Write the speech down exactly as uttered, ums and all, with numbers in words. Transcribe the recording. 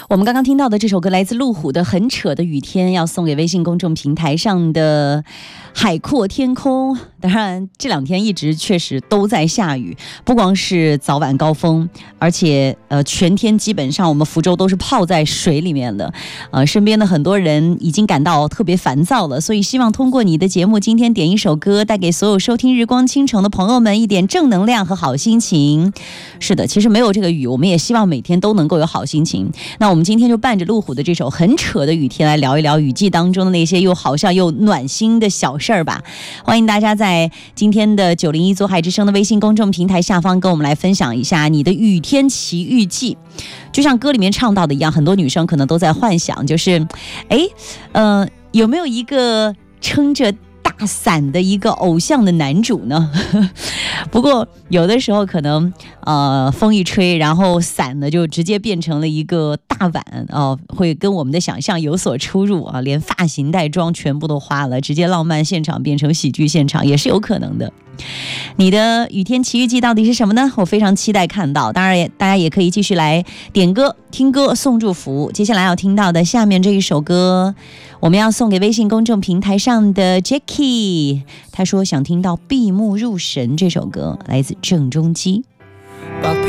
我们刚刚听到的这首歌来自路虎的《很扯的雨天》，要送给微信公众平台上的海阔天空。当然这两天一直确实都在下雨，不光是早晚高峰，而且呃全天基本上我们福州都是泡在水里面的，呃身边的很多人已经感到特别烦躁了，所以希望通过你的节目今天点一首歌，带给所有收听日光倾城的朋友们一点正能量和好心情。是的，其实没有这个雨，我们也希望每天都能够有好心情。那我们今天就伴着路虎的这首很扯的雨天来聊一聊雨季当中的那些又好笑又暖心的小事儿吧。欢迎大家在今天的九零一左海之声的微信公众平台下方跟我们来分享一下你的雨天奇遇记。就像歌里面唱到的一样，很多女生可能都在幻想，就是哎呃有没有一个撑着大伞的一个偶像的男主呢？不过有的时候可能呃风一吹，然后伞呢就直接变成了一个大碗哦、呃，会跟我们的想象有所出入啊，连发型带妆全部都花了，直接浪漫现场变成喜剧现场也是有可能的。你的雨天奇遇记到底是什么呢？我非常期待看到，当然也大家也可以继续来点歌听歌送祝福。接下来要听到的下面这一首歌，我们要送给微信公众平台上的 Jackie， 他说想听到闭目入神这首歌，来自郑中基。